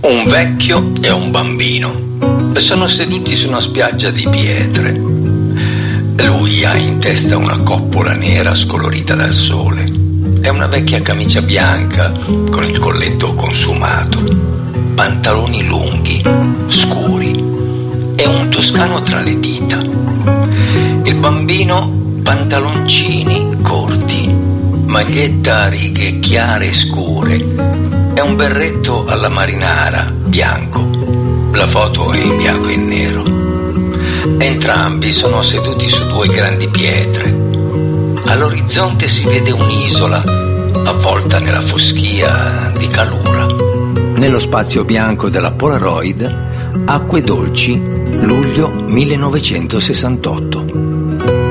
Un vecchio e un bambino sono seduti su una spiaggia di pietre. Lui ha in testa una coppola nera scolorita dal sole e una vecchia camicia bianca con il colletto consumato, pantaloni lunghi, scuri e un toscano tra le dita. Il bambino pantaloncini corti, maglietta a righe chiare e scure e un berretto alla marinara bianco. La foto è in bianco e nero. Entrambi sono seduti su due grandi pietre. All'orizzonte si vede un'isola avvolta nella foschia di Calura. Nello spazio bianco della Polaroid, Acque dolci, luglio 1968.